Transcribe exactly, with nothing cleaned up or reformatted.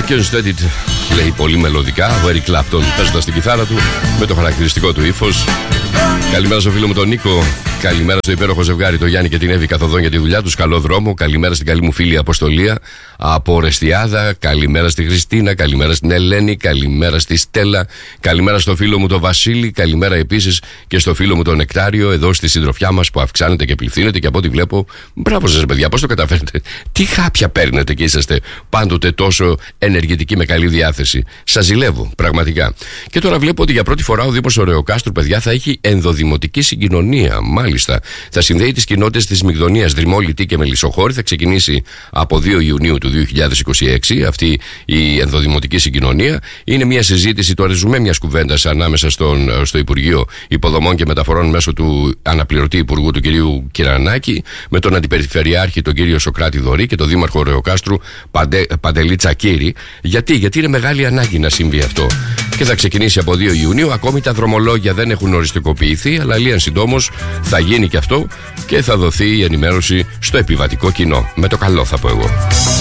Can't Stand It, λέει πολύ μελωδικά ο Eric Clapton, παίζοντας την κιθάρα του με το χαρακτηριστικό του ύφος. Καλημέρα στο φίλο μου τον Νίκο. Καλημέρα στο υπέροχο ζευγάρι, το Γιάννη και την Εύη, καθοδόν για τη δουλειά τους. Καλό δρόμο. Καλημέρα στην καλή μου φίλη Αποστολία από Ρεστιάδα. Καλημέρα στη Χριστίνα. Καλημέρα στην Ελένη. Καλημέρα στη Στέλλα. Καλημέρα στο φίλο μου τον Βασίλη. Καλημέρα επίσης και στο φίλο μου τον Νεκτάριο, εδώ στη συντροφιά μας που αυξάνεται και πληθύνεται. Και από ό,τι βλέπω, μπράβο σας, παιδιά, πώς το καταφέρετε. Τι χάπια παίρνετε και είσαστε πάντοτε τόσο ενεργητικοί με καλή διάθεση. Σας ζηλεύω, πραγματικά. Και τώρα βλέπω ότι για πρώτη φορά ο Δήμος Ωρεοκάστρου, παιδιά, θα έχει ενδοδημοτική συγκοινωνία. Μάλιστα, θα συνδέει τις κοινότητες της Μυγδονίας, Δρυμό, Λυτή και Μελισσοχώρη. Θα ξεκινήσει από δύο Ιουνίου του δύο χιλιάδες είκοσι έξι αυτή η ενδοδημοτική συγκοινωνία. Είναι μια συζήτηση, το ρεζουμέ μιας κουβέντας ανάμεσα στον, στο Υπουργείο Υποδομών και Μεταφορών μέσω του αναπληρωτή Υπουργού του κυρίου Κυρανάκη, με τον Αντιπεριφερειάρχη τον κύριο Σοκράτη Δωρή και τον Δήμαρχο Ωρεοκάστρου Παντε, Παντελή Τσακύρη. Γιατί? Γιατί είναι μεγάλη ανάγκη να συμβεί αυτό. Και θα ξεκινήσει από δύο Ιουνίου. Ακόμη τα δρομολόγια δεν έχουν οριστικοποιηθεί, αλλά λίγαν συντόμως θα γίνει και αυτό και θα δοθεί η ενημέρωση στο επιβατικό κοινό. Με το καλό, θα πω εγώ.